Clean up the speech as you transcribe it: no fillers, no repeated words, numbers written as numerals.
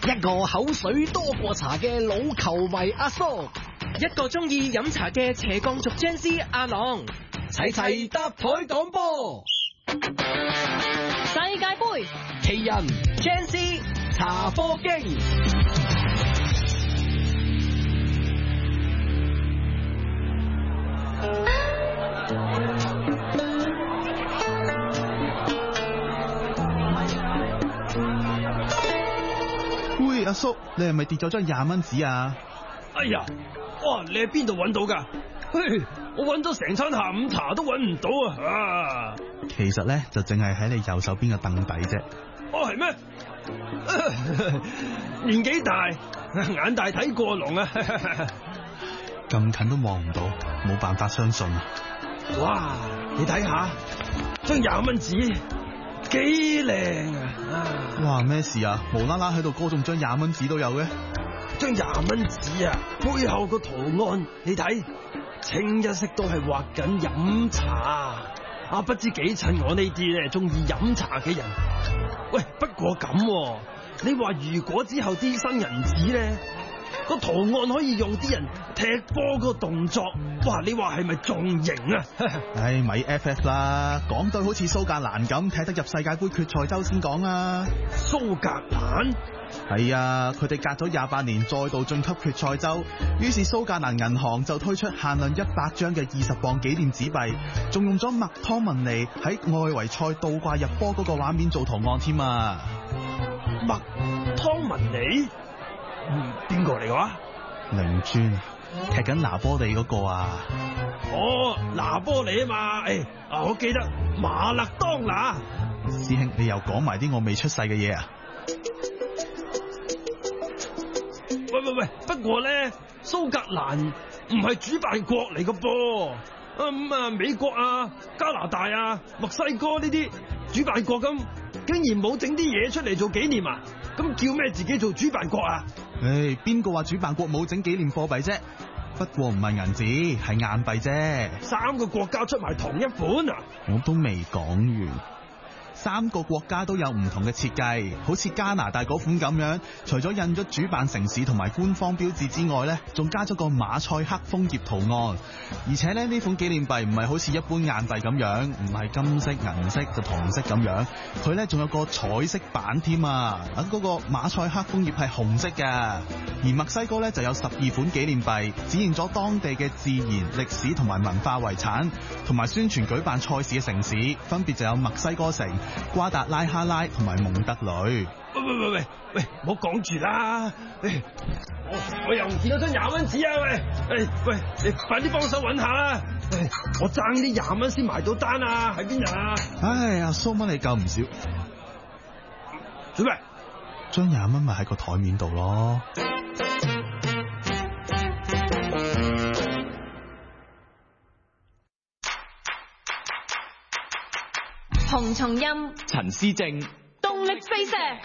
一個口水多過茶嘅老球迷阿蘇， 一個中意飲茶嘅斜槓族 Gen Z 阿郎， 齊齊搭台擋波。 世界盃奇人 Gen Z 茶貨經。 喂，阿叔，你係咪跌咗張20蚊紙啊？ 哎呀，哇！你喺邊度揾到噶？嘿，我揾咗成餐下午茶都揾唔到啊！ 其實咧就淨係喺你右手邊嘅凳底啫。 哦，係咩？年紀大，眼大睇過龍啊！ 咁近都望唔到，冇辦法相信。 哇！你睇下張20蚊紙幾靚啊！ 哇，咩事啊？無啦啦喺度歌頌張20蚊紙都有嘅。 張20蚊紙啊，背後個圖案你睇，清一色都係畫緊飲茶啊！不知幾襯我呢啲咧中意飲茶嘅人。喂，不過咁，你話如果之後啲新人紙咧，個圖案可以用啲人踢波個動作，哇！你話係咪仲型啊？ 唉，咪 FF 啦，港隊好似蘇格蘭咁踢得入世界盃決賽周先講啊。 蘇格蘭？ 係啊，佢哋隔咗28年再度晉級決賽周，於是蘇格蘭銀行就推出限量100張嘅20磅紀念紙幣，仲用咗麥湯文尼喺外圍賽倒掛入波嗰個畫面做圖案添啊！ 麥湯文尼？邊個嚟㗎？ 靈尊，踢緊拿波利嗰個啊！ 哦，拿波利啊嘛，我記得馬勒當拿。 師兄，你又講埋啲我未出世嘅嘢啊！ 喂，不過咧，蘇格蘭唔係主辦國嚟嘅噃，美國啊、加拿大啊、墨西哥呢啲主辦國咁，竟然冇整啲嘢出嚟做紀念啊？咁叫咩自己做主辦國啊？ 邊個話主辦國冇整紀念貨幣啫？不過唔係銀紙，係硬幣啫。 三個國家出埋同一款啊？ 我都未講完。3個國家都有唔同嘅設計，好似加拿大嗰款咁樣，除咗印咗主辦城市同埋官方標誌之外呢，仲加咗個馬賽克楓葉圖案。而且呢款紀念幣唔係好似一般硬幣咁樣，唔係金色、銀色就銅色咁樣，佢呢仲有個彩色版添啊！嗰個馬賽克楓葉係紅色㗎。而墨西哥呢就有12款紀念幣，展現咗當地嘅自然、歷史同埋文化遺產，同埋宣傳舉辦賽事嘅城市，分別就有墨西哥城、瓜達拉哈拉同埋蒙特雷。 喂，唔好講住啦！我又唔見到張20蚊紙啊！喂，你快啲幫手揾下啦！我爭啲20蚊先埋到單啊！喺邊啊？ 唉，阿蘇蚊你夠唔少？ 做咩？ 張20蚊咪喺個台面度咯。 洪松蔭、 陳思正， 動力飛石。